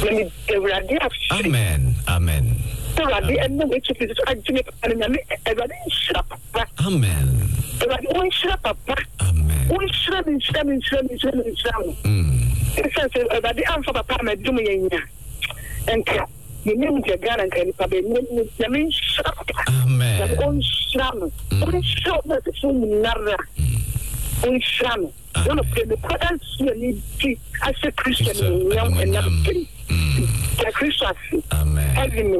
me everybody Amen. Amen. Everybody and no which is everybody shut up. Amen. Everybody one shut up. Amen. One shut in. Everybody answer papa me do me and you name the gun and can probably mean shut up. Amen. One sham. One shot that is another. One sham. One of the products you need as a Christian young and nothing. Amen.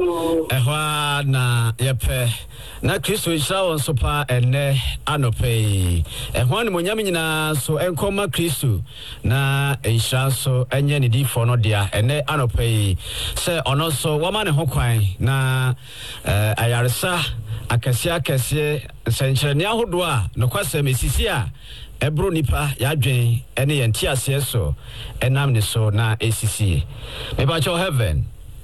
Na yepe na Kristo isha won so pa ene anope ehwan mo nyame nyina so enkoma Kristo na isha so enye ne difo no dia ene anope se ono so wama ne ho kwan na ayaresa akese senkyerene ahodo a no kwase mesisi a ebro nipa ya dwen ene ye ntiase so enam ne so na esisi me ba cho heaven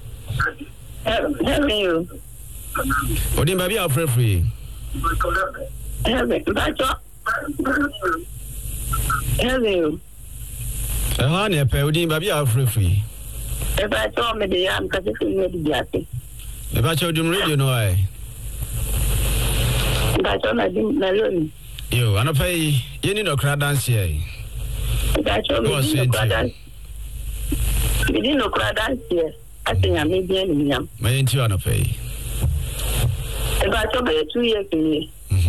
you. Odin baby are free. Heaven, ba cho. Heaven. Ehane pe odin baby are free. E ba cho me de am ka se ni di ate. E ba cho dum radio no ai. Ba cho na di na loni. Yo, anopai yeni no kra dance here. Ba cho me di no kra dance. Me di no kra dance here. Atinya me bi ani nyam. Me enti anopai. E ba cho be 2 years ni.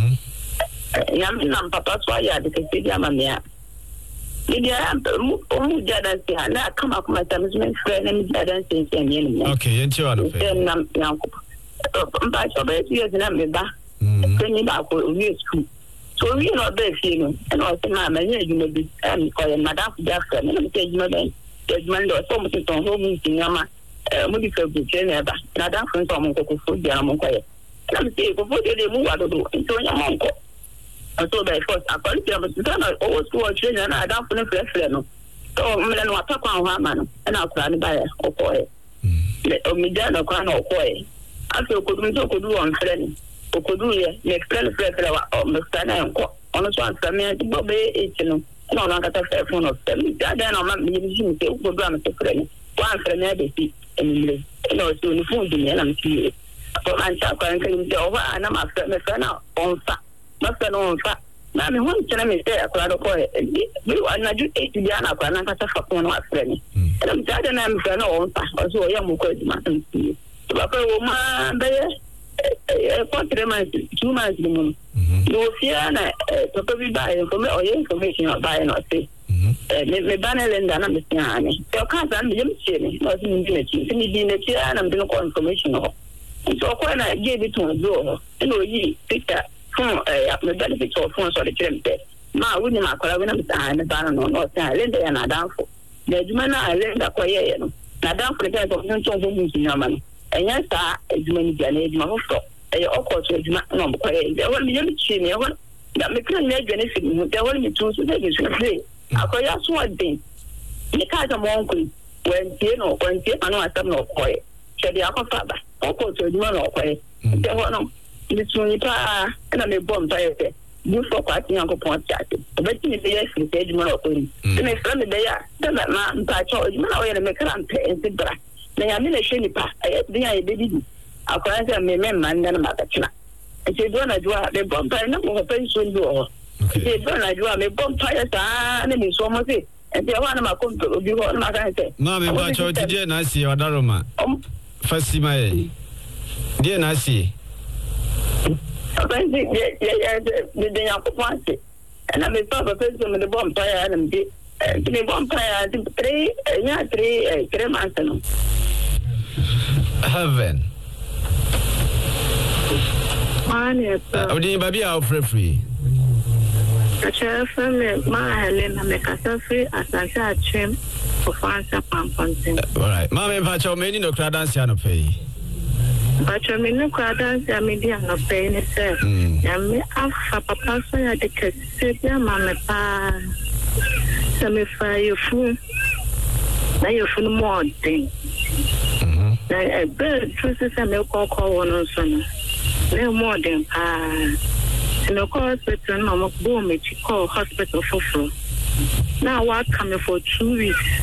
Yam na papa so ya de ke dia ma me a. Media am mu jada si na kama kuma tamizmen friend na jada si ni. Okay, enti anopai. Dem na yanko. Ba cho be 2 years na me ba. Kwenye ba ko we school. So we no be feel and I say ma me you be am ko ya madam ja friend na me say you no be judgment do so much ton ho mu tinyama mo di fe bu na ba na dan friend so mo ko fu dia mo ko ya na me say ko fu de mu wa do so nya mo ko so by force according to me na o school train na dan friend no so me na wa pa kwa ho ama no na akura ni ba ya o ko e o mi da na kwa na o ko e afi ko dum so ko du on friend okodu ye me friend wa o me sana enko ono so ansame ti bobe etino no na kata phone of them da na ma me ji mi te okodu am te friend wa friend na be ti emile no so ni phone di na mi ti ko an cha ko an kan je o wa na ma friend me sana on fa ma friend on fa na me hon tena me te akora do ko e bi wa na ju e ti dia na ko na kata phone wa friend na mi da na mi friend on fa o so ya mu ko di ma ti ba ko wo ma be 4 months, 2 months minimum. You fear na papa bi buy information buy no say. Me banner lenda na me tiane. So ka san me yimche ni, no si me chi. Si me di ne chi na me ko information no. So ko na give it to do. No yi picture from me benefit of phone so the trempe. Ma wuni ma kwala wona me ta na banner no say lenda ya na danfo. Na juma na lenda ko ye no. Na danfo ke to nso so mu nyama no. Enya sa eduma ni dia na eduma ho so e okọ so eduma na mo kwaye e won mi yemi chi ni e won da me kan na edwane fi mu da won mi tu so da bi so free akoya so odin ni ka ta mo onku wen tie anu asam na okoye che dia akofa ba okọ so eduma na okoye de ho no ni tu ni pa na me bom pa ye bu so kwa ti yanko pon tiate obeti ni be fi te eduma na okoye me fra me be ya da na mpa cho eduma na oye na me kan pe entibra na ya me na hwe ni pa e dia e be di akwa se me man na makachina e do na jua be bomba na mo pension do e do na jua me bomba ya sa na mi so mo se e de wa na makonto obi ho na kan se na me ba cho ti na si wadaroma fasima ye die na si aban de ya ko pante na me pa pension me de bomba ya na me me bomba ya 3 months no heaven. Odin baby are free. Acha family ma Helena me kasa free asasa atwem for fansa pamponten. All right. Mama pa cho me ni no kra dance ya no pay. Pa cho me no kra dance ya me dia no pay ni se. Ya me afa papa so ya de kese ya mama pa. Se me fa you fu. Na you fu more thing. Na be true se me ko wono so no. No more than no hospital, no more boom, call hospital for now. What coming for 2 weeks?